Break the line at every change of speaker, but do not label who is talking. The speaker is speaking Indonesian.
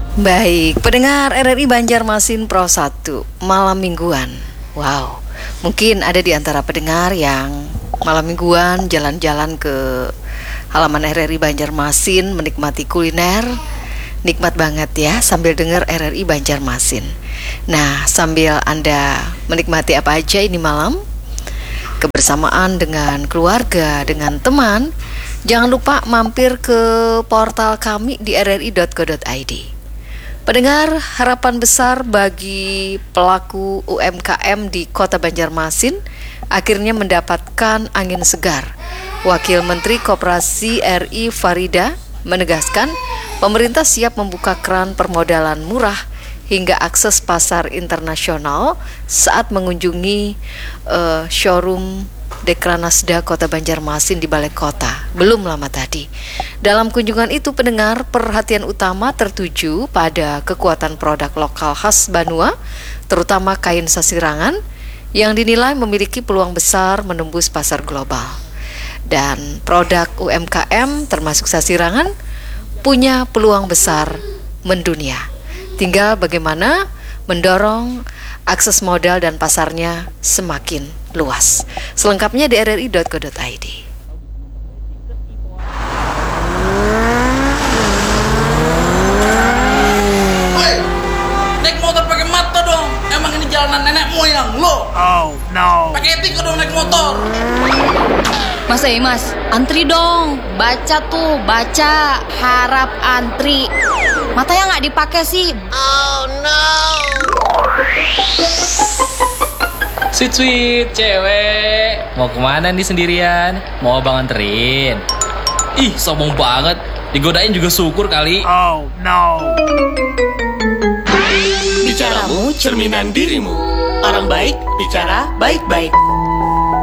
Baik, pendengar RRI Banjarmasin Pro 1, malam mingguan. Wow, mungkin ada di antara pendengar yang malam mingguan jalan-jalan ke halaman RRI Banjarmasin menikmati kuliner. Nikmat banget ya sambil dengar RRI Banjarmasin. Nah, sambil Anda menikmati apa aja ini malam, kebersamaan dengan keluarga, dengan teman, jangan lupa mampir ke portal kami di rri.co.id. Pendengar, harapan besar bagi pelaku UMKM di Kota Banjarmasin akhirnya mendapatkan angin segar. Wakil Menteri Koperasi RI Farida menegaskan pemerintah siap membuka keran permodalan murah hingga akses pasar internasional saat mengunjungi showroom Dekranasda Kota Banjarmasin di Balai Kota belum lama tadi. Dalam kunjungan itu, pendengar, perhatian utama tertuju pada kekuatan produk lokal khas Banua, terutama kain sasirangan yang dinilai memiliki peluang besar menembus pasar global. Dan produk UMKM termasuk sasirangan punya peluang besar mendunia. Tinggal bagaimana mendorong akses modal dan pasarnya semakin luas. Selengkapnya di rri.co.id.
Woi, naik motor pakai mata dong. Emang ini jalanan nenek moyang lo?
Oh no.
Pakai etika dong naik motor.
Mas, antri dong. Baca tuh, baca. Harap antri. Matanya nggak dipakai sih.
Oh no.
Sweet cewek, mau kemana nih sendirian? Mau abang anterin? Ih, sombong banget. Digodain juga syukur kali.
Oh no.
Bicaramu cerminan dirimu. Orang baik bicara baik-baik.